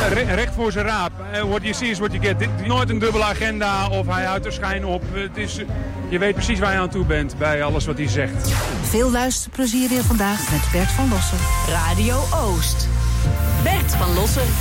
recht voor zijn raap. What you see is what you get. Dit is nooit een dubbele agenda of hij houdt er schijn op. Je weet precies waar je aan toe bent bij alles wat hij zegt. Veel luisterplezier weer vandaag met Bert van Lossen. Radio Oost. Bert van Lossen.